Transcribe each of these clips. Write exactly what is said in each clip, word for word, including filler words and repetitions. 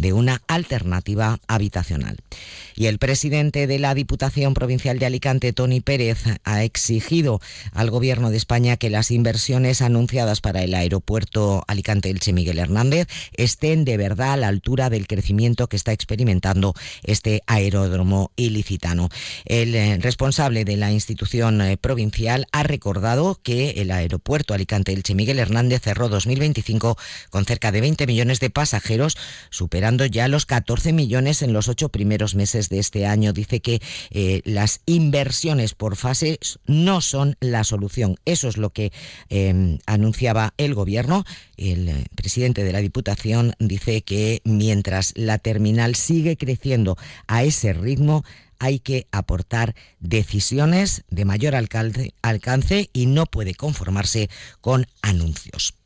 de una alternativa habitacional. Y el presidente de la Diputación Provincial de Alicante, Toni Pérez, ha exigido al Gobierno de España que las inversiones anunciadas para el aeropuerto Alicante-Elche Miguel Hernández estén de verdad a la altura del crecimiento que está experimentando este aeródromo ilicitano. El eh, responsable de la institución eh, provincial ha recordado que el aeropuerto Alicante-Elche Miguel Hernández cerró dos mil veinticinco con cerca de veinte millones de pasajeros, superando ya los catorce millones en los ocho primeros meses de este año. Dice que eh, las inversiones por fases no son la solución. Eso es lo que eh, anunciaba el Gobierno. El eh, presidente de la Diputación dice que mientras la terminal sigue creciendo a ese ritmo, hay que aportar decisiones de mayor alcance, alcance y no puede conformarse con anuncios.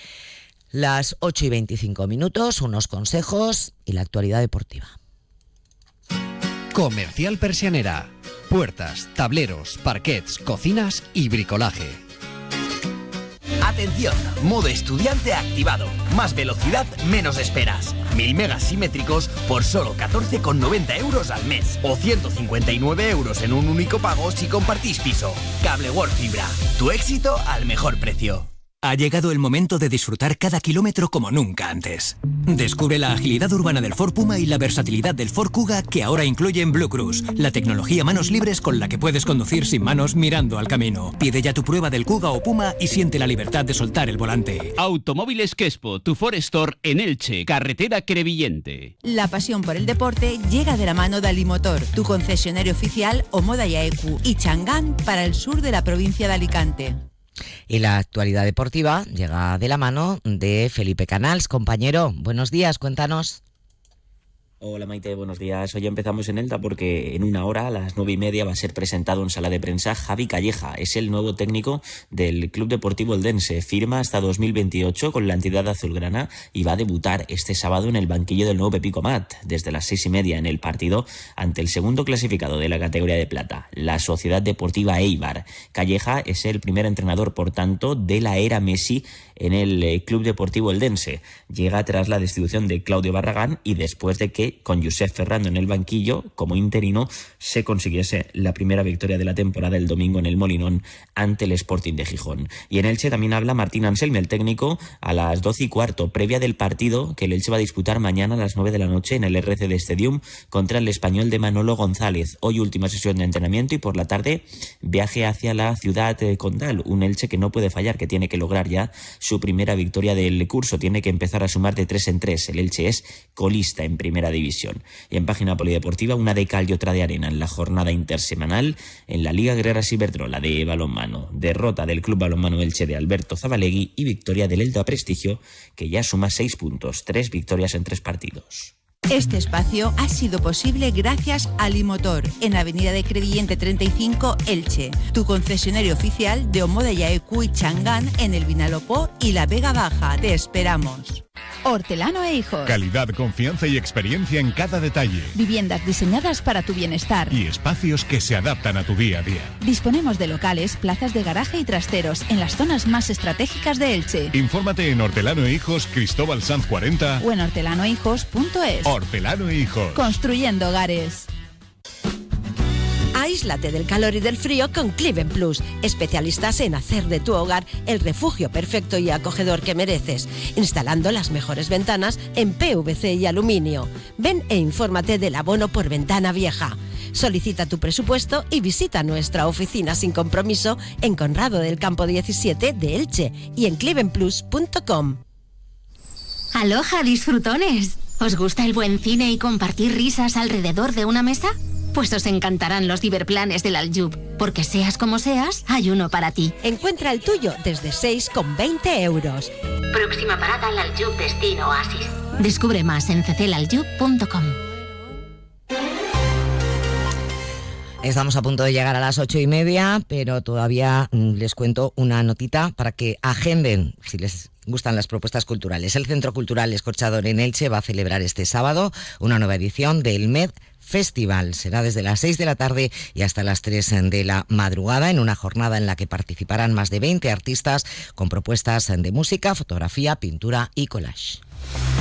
Las ocho y veinticinco minutos, unos consejos y la actualidad deportiva. Comercial Persianera. Puertas, tableros, parquets, cocinas y bricolaje. Atención, modo estudiante activado. Más velocidad, menos esperas. Mil megas simétricos por solo catorce con noventa euros al mes. O ciento cincuenta y nueve euros en un único pago si compartís piso. Cable World Fibra. Tu éxito al mejor precio. Ha llegado el momento de disfrutar cada kilómetro como nunca antes. Descubre la agilidad urbana del Ford Puma y la versatilidad del Ford Kuga, que ahora incluyen Blue Cruise, la tecnología manos libres con la que puedes conducir sin manos mirando al camino. Pide ya tu prueba del Kuga o Puma y siente la libertad de soltar el volante. Automóviles Quespo, tu Ford Store en Elche, carretera Crevillente. La pasión por el deporte llega de la mano de Alimotor, tu concesionario oficial Omoda Yaeku y Changán para el sur de la provincia de Alicante. Y la actualidad deportiva llega de la mano de Felipe Canals. Compañero, buenos días, cuéntanos. Hola Maite, buenos días. Hoy empezamos en Elda porque en una hora, a las nueve y media, va a ser presentado en sala de prensa Javi Calleja. Es el nuevo técnico del Club Deportivo Eldense. Firma hasta dos mil veintiocho con la entidad azulgrana y va a debutar este sábado en el banquillo del nuevo Pepico Mat, desde las seis y media en el partido ante el segundo clasificado de la categoría de plata, la Sociedad Deportiva Eibar. Calleja es el primer entrenador, por tanto, de la era Messi en el Club Deportivo Eldense. Llega tras la destitución de Claudio Barragán y después de que, con Josep Ferrando en el banquillo, como interino, se consiguiese la primera victoria de la temporada el domingo en el Molinón ante el Sporting de Gijón. Y en Elche también habla Martín Anselmi, el técnico, a las doce y cuarto, previa del partido que el Elche va a disputar mañana a las nueve de la noche en el R C D Stadium contra el Español de Manolo González. Hoy última sesión de entrenamiento y por la tarde viaje hacia la ciudad condal, un Elche que no puede fallar, que tiene que lograr ya su primera victoria del curso. Tiene que empezar a sumar de tres en tres. El Elche es colista en primera división. Y en página polideportiva, una de cal y otra de arena en la jornada intersemanal en la Liga Guerreras Iberdrola de balonmano. Derrota del Club Balonmano Elche de Alberto Zabalegui y victoria del Elda Prestigio, que ya suma seis puntos, tres victorias en tres partidos. Este espacio ha sido posible gracias a Alimotor, en Avenida de Crevillente treinta y cinco, Elche, tu concesionario oficial de Omoda Yaeku y Changán en el Vinalopó y la Vega Baja. Te esperamos. Hortelano e Hijos. Calidad, confianza y experiencia en cada detalle. Viviendas diseñadas para tu bienestar. Y espacios que se adaptan a tu día a día. Disponemos de locales, plazas de garaje y trasteros en las zonas más estratégicas de Elche. Infórmate en Hortelano e Hijos, Cristóbal Sanz cuarenta o en hortelano hijos punto es. Hortelano e Hijos. Construyendo hogares. Aíslate del calor y del frío con Cliven Plus, especialistas en hacer de tu hogar el refugio perfecto y acogedor que mereces, instalando las mejores ventanas en P V C y aluminio. Ven e infórmate del abono por ventana vieja. Solicita tu presupuesto y visita nuestra oficina sin compromiso en Conrado del Campo diecisiete de Elche y en cliven plus punto com. Aloha, disfrutones. ¿Os gusta el buen cine y compartir risas alrededor de una mesa? Pues os encantarán los ciberplanes del Aljub, porque seas como seas, hay uno para ti. Encuentra el tuyo desde seis con veinte euros. Próxima parada al Aljub Destino Oasis. Descubre más en c c l aljub punto com. Estamos a punto de llegar a las ocho y media, pero todavía les cuento una notita para que agenden, si les gustan las propuestas culturales. El Centro Cultural Escorchador en Elche va a celebrar este sábado una nueva edición del M E D Festival. Será desde las seis de la tarde y hasta las tres de la madrugada, en una jornada en la que participarán más de veinte artistas con propuestas de música, fotografía, pintura y collage.